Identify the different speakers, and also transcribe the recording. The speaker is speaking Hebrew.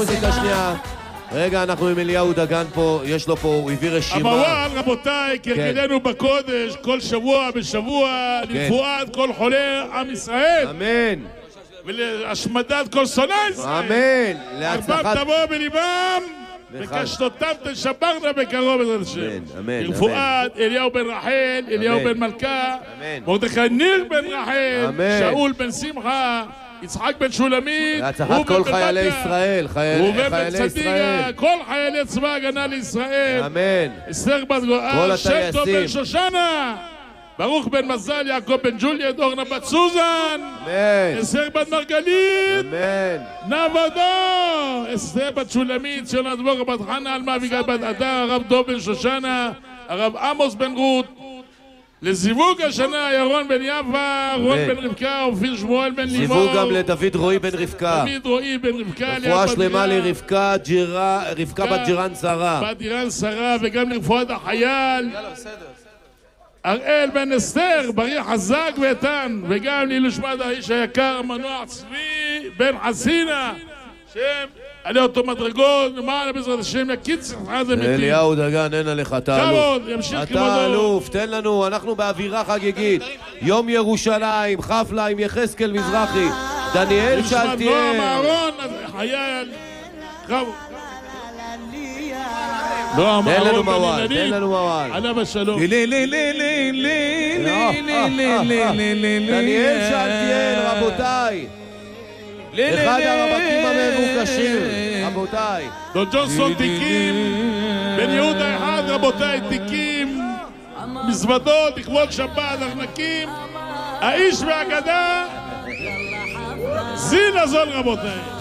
Speaker 1: מוזיקה שנייה. רגע, אנחנו עם אליהו דגן פה, יש לו פה, הוא הביא רשימה.
Speaker 2: המוואל, רבותיי, כהרגלנו בקודש, כל שבוע בשבוע, לרפואת כל חולי עם ישראל.
Speaker 1: אמן.
Speaker 2: ולהשמדת כל שונא ישראל.
Speaker 1: אמן. להצלחת...
Speaker 2: תבוא בליבם, וקשתותם תשברנה בקרוב בעזרת השם.
Speaker 1: אמן.
Speaker 2: לרפואת אליהו בן רחל, אליהו בן מלכה, מרדכי ניר בן רחל, שאול בן שמחה, יצחק בן שולמית,
Speaker 1: להצלחת כל חיילי ישראל,
Speaker 2: ראובן בן צדיקה, כל חיילי צבא הגנה לישראל.
Speaker 1: אמן.
Speaker 2: אסתר בת גואל, שם טוב בן שושנה, ברוך בן מזל, יעקב בן ג'וליאט, אורנה בת סוזן, אסתר בת מרגלית, נבדו, אסתר בת שולמית, ציונה דבורה בת חנה, אלמה אביגל בת אדר, הרב דוב בן שושנה, הרב עמוס בן רות, לזיווג השנה ירון בן יפה, רון בן רבקה, אופיר שמואל בן לימור.
Speaker 1: זיווג גם לדוד רועי בן רבקה.
Speaker 2: דוד רועי בן רבקה.
Speaker 1: רפואה שלמה לרבקה, רבקה בת ג'ירן שרה.
Speaker 2: בת ג'ירן שרה, וגם לרפואת החייל. אראל בן אסתר, בריא חזק ואיתן, וגם לילושמד האיש היקר, המנוח צבי בן חסינה, שם עלי אותו מדרגות, למעלה בעזרת השם, יקיץ לך זה מתים.
Speaker 1: אליהו דגן, אין עליך, אתה אלוף.
Speaker 2: ימשיך כבודו.
Speaker 1: אתה אלוף, תן לנו, אנחנו באווירה חגיגית. יום ירושלים, חפלה עם יחזקאל מזרחי, דניאל שאלתיאל.
Speaker 2: נועם אהרון, חייל, חבו.
Speaker 1: תן לנו מוואל, תן לנו מוואל.
Speaker 2: עליו השלום.
Speaker 1: דניאל שאלתיאל, רבותיי. אחד הרווקים המבוקשים, רבותיי.
Speaker 2: דון ג'ונסון תיקים, בן יהודה אחד, רבותיי, תיקים, מזוודות, לכבוד שבת, ארנקים, האיש והאגדה, זין הזול, רבותיי.